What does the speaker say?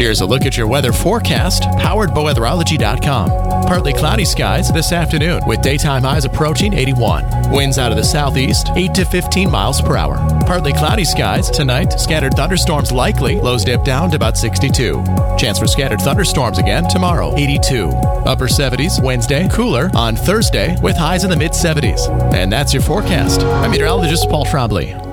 Here's a look at your weather forecast, powered by weatherology.com. Partly cloudy skies this afternoon with daytime highs approaching 81. Winds out of the southeast, 8 to 15 miles per hour. Partly cloudy skies tonight, scattered thunderstorms likely, lows dip down to about 62. Chance for scattered thunderstorms again tomorrow, 82. Upper 70s Wednesday, cooler on Thursday with highs in the mid 70s. And that's your forecast. I'm meteorologist Paul Trombley.